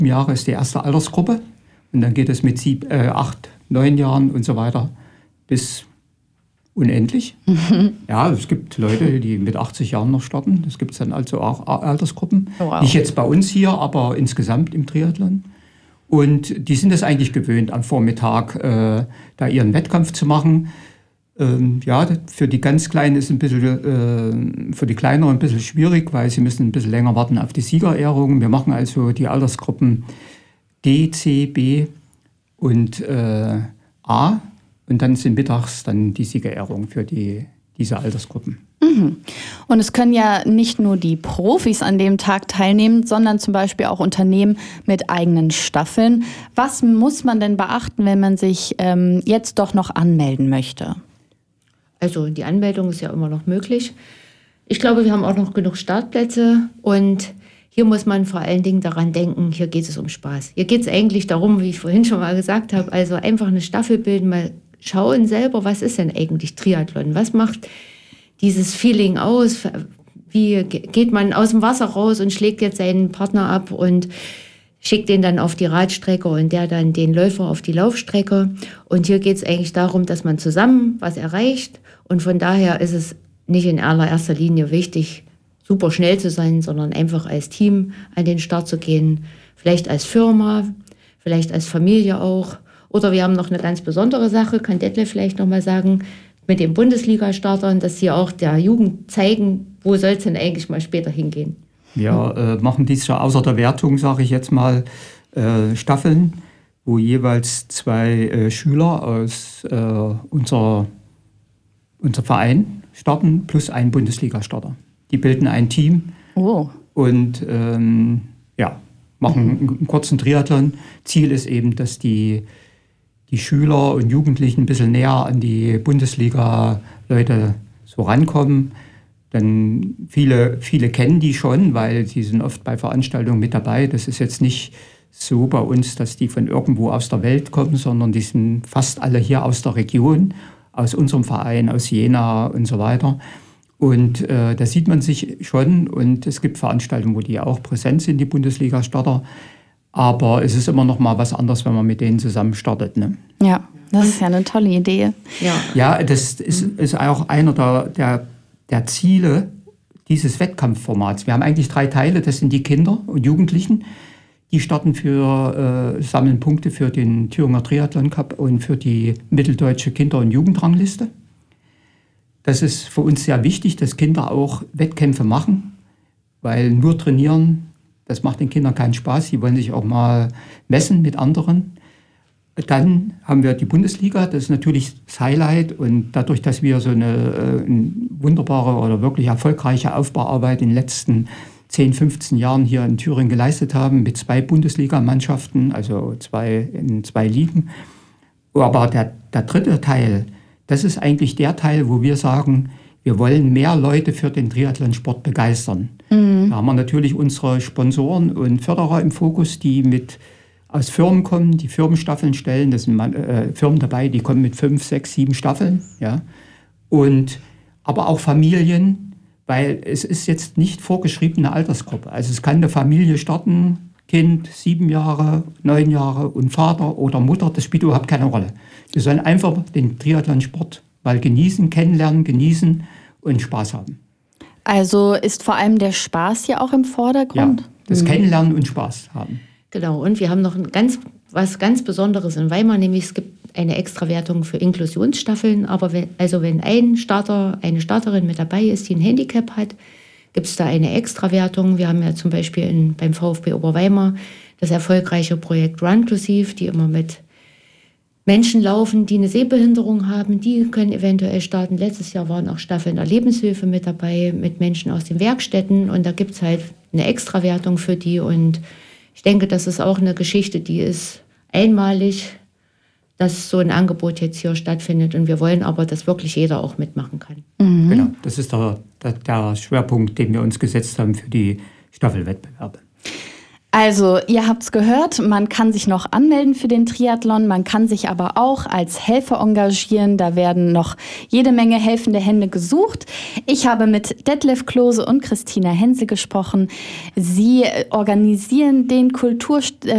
Jahre ist die erste Altersgruppe. Und dann geht es mit 8, 9 Jahren und so weiter bis unendlich. Ja, es gibt Leute, die mit 80 Jahren noch starten. Das gibt es dann also auch Altersgruppen. Wow. Nicht jetzt bei uns hier, aber insgesamt im Triathlon. Und die sind es eigentlich gewöhnt, am Vormittag da ihren Wettkampf zu machen. Ja, für die ganz Kleinen ist für die Kleineren ein bisschen schwierig, weil sie müssen ein bisschen länger warten auf die Siegerehrung. Wir machen also die Altersgruppen D, C, B und A. Und dann sind mittags dann die Siegerehrung für diese Altersgruppen. Mhm. Und es können ja nicht nur die Profis an dem Tag teilnehmen, sondern zum Beispiel auch Unternehmen mit eigenen Staffeln. Was muss man denn beachten, wenn man sich jetzt doch noch anmelden möchte? Also die Anmeldung ist ja immer noch möglich. Ich glaube, wir haben auch noch genug Startplätze und hier muss man vor allen Dingen daran denken, hier geht es um Spaß. Hier geht es eigentlich darum, wie ich vorhin schon mal gesagt habe, also einfach eine Staffel bilden, mal schauen selber, was ist denn eigentlich Triathlon? Was macht dieses Feeling aus? Wie geht man aus dem Wasser raus und schlägt jetzt seinen Partner ab und schickt den dann auf die Radstrecke und der dann den Läufer auf die Laufstrecke? Und hier geht es eigentlich darum, dass man zusammen was erreicht. Und von daher ist es nicht in allererster Linie wichtig, super schnell zu sein, sondern einfach als Team an den Start zu gehen. Vielleicht als Firma, vielleicht als Familie auch. Oder wir haben noch eine ganz besondere Sache, kann Detlef vielleicht nochmal sagen, mit den Bundesliga-Startern, dass sie auch der Jugend zeigen, wo soll es denn eigentlich mal später hingehen. Wir machen dies ja außer der Wertung, sage ich jetzt mal, Staffeln, wo jeweils 2 Schüler aus unser Verein starten, plus ein Bundesliga-Starter. Die bilden ein Team und machen einen kurzen Triathlon. Ziel ist eben, dass die Schüler und Jugendlichen ein bisschen näher an die Bundesliga-Leute so rankommen. Denn viele kennen die schon, weil sie sind oft bei Veranstaltungen mit dabei. Das ist jetzt nicht so bei uns, dass die von irgendwo aus der Welt kommen, sondern die sind fast alle hier aus der Region, aus unserem Verein, aus Jena und so weiter. Und da sieht man sich schon und es gibt Veranstaltungen, wo die auch präsent sind, die Bundesliga-Starter. Aber es ist immer noch mal was anderes, wenn man mit denen zusammen startet. Ne? Ja, das ist ja eine tolle Idee. Ja, das ist auch einer der Ziele dieses Wettkampfformats. Wir haben eigentlich 3 Teile, das sind die Kinder und Jugendlichen. Die starten sammeln Punkte für den Thüringer Triathlon Cup und für die mitteldeutsche Kinder- und Jugendrangliste. Das ist für uns sehr wichtig, dass Kinder auch Wettkämpfe machen, weil nur trainieren, das macht den Kindern keinen Spaß. Sie wollen sich auch mal messen mit anderen. Dann haben wir die Bundesliga, das ist natürlich das Highlight. Und dadurch, dass wir so eine wunderbare oder wirklich erfolgreiche Aufbauarbeit in den letzten 10, 15 Jahren hier in Thüringen geleistet haben, mit 2 Bundesligamannschaften, also in 2 Ligen. Aber der dritte Teil, das ist eigentlich der Teil, wo wir sagen, wir wollen mehr Leute für den Triathlonsport begeistern. Mhm. Da haben wir natürlich unsere Sponsoren und Förderer im Fokus, die aus Firmen kommen, die Firmenstaffeln stellen. Das sind Firmen dabei, die kommen mit 5, 6, 7 Staffeln. Ja. Aber auch Familien, weil es ist jetzt nicht vorgeschriebene Altersgruppe. Also es kann eine Familie starten, Kind, 7 Jahre, 9 Jahre und Vater oder Mutter, das spielt überhaupt keine Rolle. Wir sollen einfach den Triathlonsport mal kennenlernen, genießen und Spaß haben. Also ist vor allem der Spaß hier auch im Vordergrund? Ja, das Kennenlernen und Spaß haben. Genau, und wir haben noch was ganz Besonderes in Weimar, nämlich es gibt eine Extrawertung für Inklusionsstaffeln. Aber wenn ein Starter, eine Starterin mit dabei ist, die ein Handicap hat, gibt es da eine Extrawertung. Wir haben ja zum Beispiel beim VfB Oberweimar das erfolgreiche Projekt Runclusive, die immer mit Menschen laufen, die eine Sehbehinderung haben, die können eventuell starten. Letztes Jahr waren auch Staffeln der Lebenshilfe mit dabei, mit Menschen aus den Werkstätten. Und da gibt es halt eine Extrawertung für die. Und ich denke, das ist auch eine Geschichte, die ist einmalig, dass so ein Angebot jetzt hier stattfindet. Und wir wollen aber, dass wirklich jeder auch mitmachen kann. Mhm. Genau, das ist der Schwerpunkt, den wir uns gesetzt haben für die Staffelwettbewerbe. Also, ihr habt's gehört, man kann sich noch anmelden für den Triathlon, man kann sich aber auch als Helfer engagieren. Da werden noch jede Menge helfende Hände gesucht. Ich habe mit Detlef Klose und Christina Hensel gesprochen. Sie organisieren den